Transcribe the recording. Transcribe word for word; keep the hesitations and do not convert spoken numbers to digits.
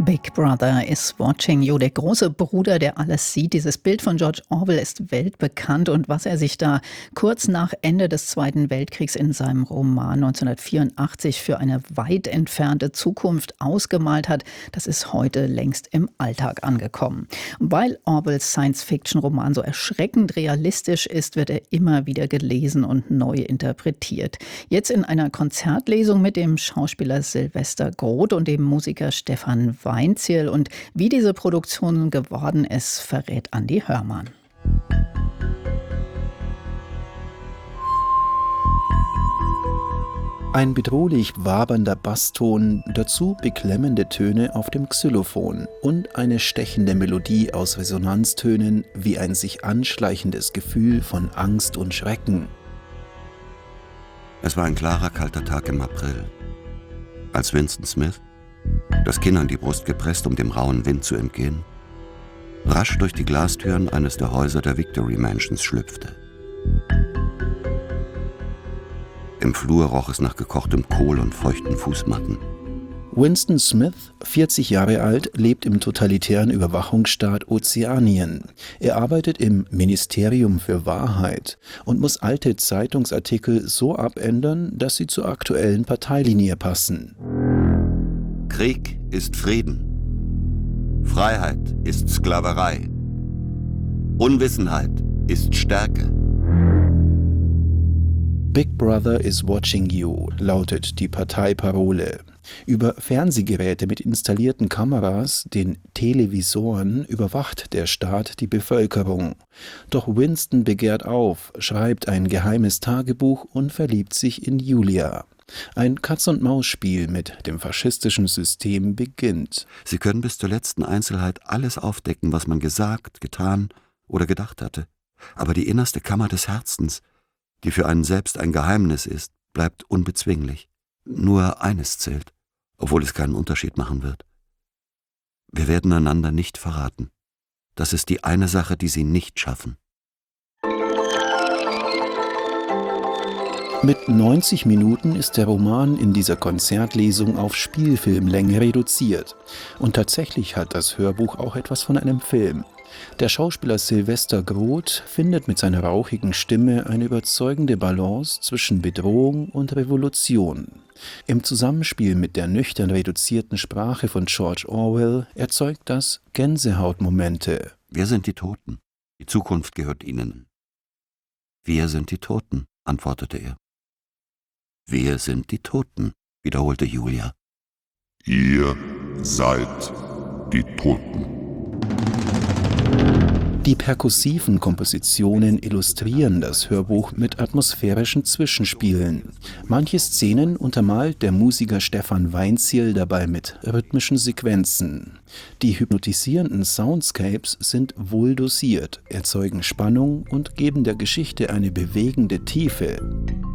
Big Brother is watching you. Der große Bruder, der alles sieht. Dieses Bild von George Orwell ist weltbekannt. Und was er sich da kurz nach Ende des Zweiten Weltkriegs in seinem Roman neunzehnhundertvierundachtzig für eine weit entfernte Zukunft ausgemalt hat, das ist heute längst im Alltag angekommen. Weil Orwells Science-Fiction-Roman so erschreckend realistisch ist, wird er immer wieder gelesen und neu interpretiert. Jetzt in einer Konzertlesung mit dem Schauspieler Sylvester Groth und dem Musiker Stefan Weinzierl. Und wie diese Produktion geworden ist, verrät Andi Hörmann. Ein bedrohlich wabernder Basston, dazu beklemmende Töne auf dem Xylophon und eine stechende Melodie aus Resonanztönen wie ein sich anschleichendes Gefühl von Angst und Schrecken. Es war ein klarer, kalter Tag im April, als Winston Smith, das Kinn an die Brust gepresst, um dem rauen Wind zu entgehen, rasch durch die Glastüren eines der Häuser der Victory Mansions schlüpfte. Im Flur roch es nach gekochtem Kohl und feuchten Fußmatten. Winston Smith, vierzig Jahre alt, lebt im totalitären Überwachungsstaat Ozeanien. Er arbeitet im Ministerium für Wahrheit und muss alte Zeitungsartikel so abändern, dass sie zur aktuellen Parteilinie passen. Krieg ist Frieden. Freiheit ist Sklaverei. Unwissenheit ist Stärke. Big Brother is watching you, lautet die Parteiparole. Über Fernsehgeräte mit installierten Kameras, den Televisoren, überwacht der Staat die Bevölkerung. Doch Winston begehrt auf, schreibt ein geheimes Tagebuch und verliebt sich in Julia. Ein Katz-und-Maus-Spiel mit dem faschistischen System beginnt. Sie können bis zur letzten Einzelheit alles aufdecken, was man gesagt, getan oder gedacht hatte. Aber die innerste Kammer des Herzens, die für einen selbst ein Geheimnis ist, bleibt unbezwinglich. Nur eines zählt, obwohl es keinen Unterschied machen wird. Wir werden einander nicht verraten. Das ist die eine Sache, die Sie nicht schaffen. Mit neunzig Minuten ist der Roman in dieser Konzertlesung auf Spielfilmlänge reduziert. Und tatsächlich hat das Hörbuch auch etwas von einem Film. Der Schauspieler Sylvester Groth findet mit seiner rauchigen Stimme eine überzeugende Balance zwischen Bedrohung und Revolution. Im Zusammenspiel mit der nüchtern reduzierten Sprache von George Orwell erzeugt das Gänsehautmomente. Wir sind die Toten. Die Zukunft gehört ihnen. Wir sind die Toten, antwortete er. Wir sind die Toten, wiederholte Julia. Ihr seid die Toten. Die perkussiven Kompositionen illustrieren das Hörbuch mit atmosphärischen Zwischenspielen. Manche Szenen untermalt der Musiker Stefan Weinzierl dabei mit rhythmischen Sequenzen. Die hypnotisierenden Soundscapes sind wohl dosiert, erzeugen Spannung und geben der Geschichte eine bewegende Tiefe.